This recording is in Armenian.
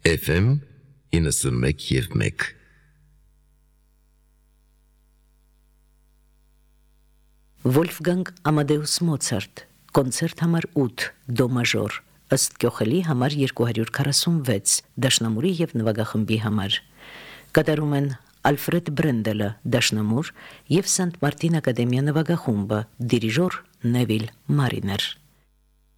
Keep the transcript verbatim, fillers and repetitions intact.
Էֆ էմ իննսունմեկ և մեկ Վոլֆգանգ Ամադեուս Մոցարտ, կոնցերտ համար ութ, դո մաժոր, ըստ Կյոխելի համար երկու հարյուր քառասունվեց, դաշնամուրի և նվագախմբի համար։ Կատարում են Ալֆրեդ Բրենդելը, դաշնամուր և Սանտ Մարտին ակադեմիա նվագախումբը, դիրիժոր Նևիլ Մարիներ։